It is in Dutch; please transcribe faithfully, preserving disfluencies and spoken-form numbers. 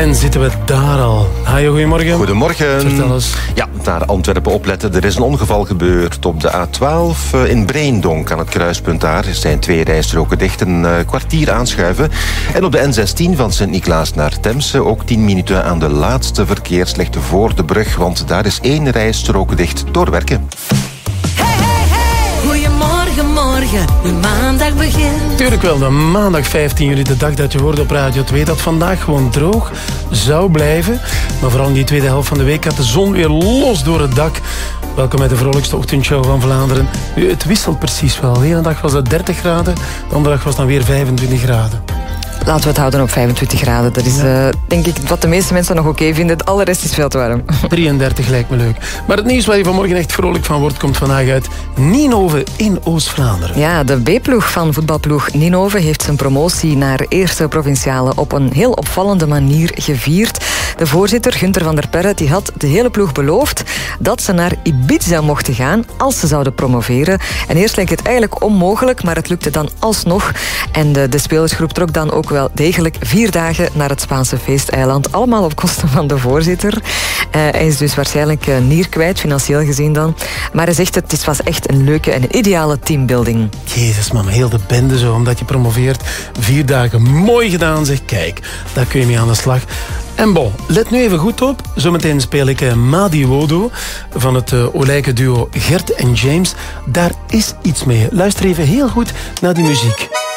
En zitten we daar al. Hi, goedemorgen. Goedemorgen. Vertel eens. Ja, naar Antwerpen opletten. Er is een ongeval gebeurd op de A twaalf in Breendonk. Aan het kruispunt daar er zijn twee rijstroken dicht. Een uh, kwartier aanschuiven. En op de N zestien van Sint-Niklaas naar Temse ook tien minuten aan de laatste verkeerslichten voor de brug. Want daar is één rijstrook dicht door werken. Goedemorgen, morgen, de maandag begint. Tuurlijk wel, de maandag vijftien juli, de dag dat je hoorde op Radio twee, dat vandaag gewoon droog zou blijven. Maar vooral in die tweede helft van de week gaat de zon weer los door het dak. Welkom bij de vrolijkste ochtendshow van Vlaanderen. Nu, het wisselt precies wel. De ene dag was het dertig graden, de andere dag was dan weer vijfentwintig graden. Laten we het houden op vijfentwintig graden. Dat is ja. uh, denk ik wat de meeste mensen nog oké okay vinden. Alle rest is veel te warm. drieëndertig lijkt me leuk. Maar het nieuws waar je vanmorgen echt vrolijk van wordt, komt vandaag uit Ninove in Oost-Vlaanderen. Ja, de B-ploeg van voetbalploeg Ninove heeft zijn promotie naar eerste provinciale op een heel opvallende manier gevierd. De voorzitter, Gunther van der Perre, die had de hele ploeg beloofd dat ze naar Ibiza mochten gaan als ze zouden promoveren. En eerst leek het eigenlijk onmogelijk, maar het lukte dan alsnog. En de, de spelersgroep trok dan ook wel degelijk vier dagen naar het Spaanse feesteiland. Allemaal op kosten van de voorzitter. Uh, hij is dus waarschijnlijk uh, nier kwijt, financieel gezien dan. Maar hij zegt het, het was echt een leuke en een ideale teambuilding. Jezus man, heel de bende zo, omdat je promoveert. Vier dagen, mooi gedaan zeg. Kijk, daar kun je mee aan de slag. En bon, let nu even goed op. Zometeen speel ik uh, Madi Wodo van het uh, Olijke duo Gert en James. Daar is iets mee. Luister even heel goed naar die muziek.